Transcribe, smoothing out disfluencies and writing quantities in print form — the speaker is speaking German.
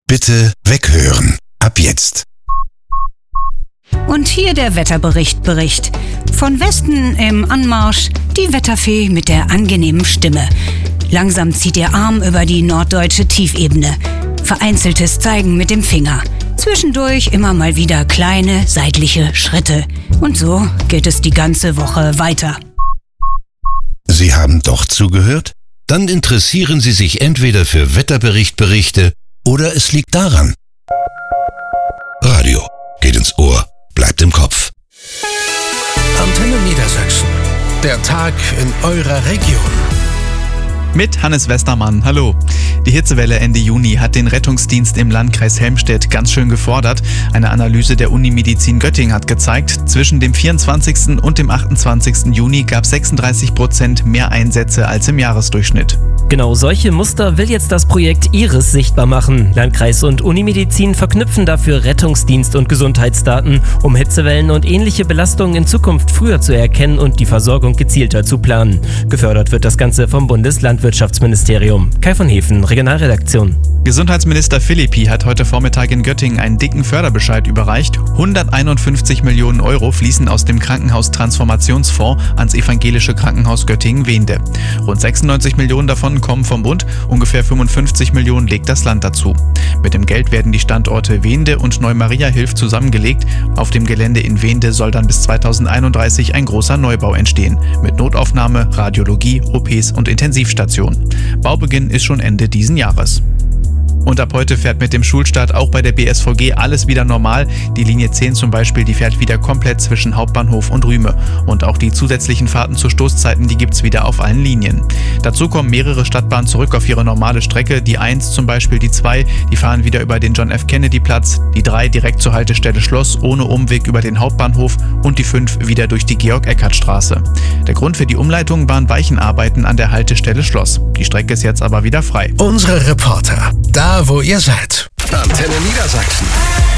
Bitte weghören. Ab jetzt. Und hier der Wetterbericht. Von Westen im Anmarsch die Wetterfee mit der angenehmen Stimme. Langsam zieht ihr Arm über die norddeutsche Tiefebene. Vereinzeltes Zeigen mit dem Finger. Zwischendurch immer mal wieder kleine seitliche Schritte. Und so geht es die ganze Woche weiter. Sie haben doch zugehört? Dann interessieren Sie sich entweder für Wetterberichte oder es liegt daran. Radio geht ins Ohr, bleibt im Kopf. Antenne Niedersachsen. Der Tag in eurer Region. Mit Hannes Westermann. Hallo. Die Hitzewelle Ende Juni hat den Rettungsdienst im Landkreis Helmstedt ganz schön gefordert. Eine Analyse der Unimedizin Göttingen hat gezeigt, zwischen dem 24. und dem 28. Juni gab es 36% mehr Einsätze als im Jahresdurchschnitt. Genau solche Muster will jetzt das Projekt IRIS sichtbar machen. Landkreis und Unimedizin verknüpfen dafür Rettungsdienst und Gesundheitsdaten, um Hitzewellen und ähnliche Belastungen in Zukunft früher zu erkennen und die Versorgung gezielter zu planen. Gefördert wird das Ganze vom Bundeslandwirtschaftsministerium. Kai von Hefen, Regionalredaktion. Gesundheitsminister Philippi hat heute Vormittag in Göttingen einen dicken Förderbescheid überreicht. 151 Millionen Euro fließen aus dem Krankenhaustransformationsfonds ans Evangelische Krankenhaus Göttingen-Wehnde. Rund 96 Millionen davon kommen vom Bund, ungefähr 55 Millionen legt das Land dazu. Mit dem Geld werden die Standorte Wehnde und Neu-Maria-Hilf zusammengelegt. Auf dem Gelände in Wehnde soll dann bis 2031 ein großer Neubau entstehen, mit Notaufnahme, Radiologie, OPs und Intensivstation. Baubeginn ist schon Ende diesen Jahres. Und ab heute fährt mit dem Schulstart auch bei der BSVG alles wieder normal. Die Linie 10 zum Beispiel, die fährt wieder komplett zwischen Hauptbahnhof und Rüme. Und auch die zusätzlichen Fahrten zu Stoßzeiten, die gibt's wieder auf allen Linien. Dazu kommen mehrere Stadtbahnen zurück auf ihre normale Strecke. Die 1 zum Beispiel, die 2, die fahren wieder über den John F. Kennedy Platz. Die 3 direkt zur Haltestelle Schloss, ohne Umweg über den Hauptbahnhof. Und die 5 wieder durch die Georg-Eckert-Straße. Der Grund für die Umleitung waren Weichenarbeiten an der Haltestelle Schloss. Die Strecke ist jetzt aber wieder frei. Unsere Reporter. Da, wo ihr seid. Antenne Niedersachsen.